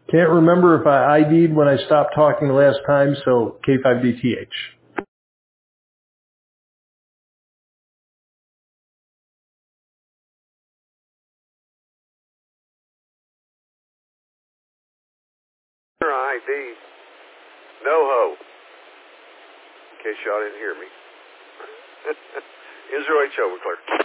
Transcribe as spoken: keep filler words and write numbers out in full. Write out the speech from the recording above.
Can't remember if I I D'd when I stopped talking last time, so K five D T H. I D. No-ho. In case y'all didn't hear me. Israel H. Overclerk.